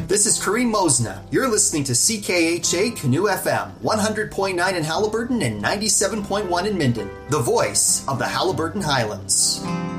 This is Kareem Mosna. You're listening to CKHA Canoe FM, 100.9 in Halliburton and 97.1 in Minden, the voice of the Halliburton Highlands.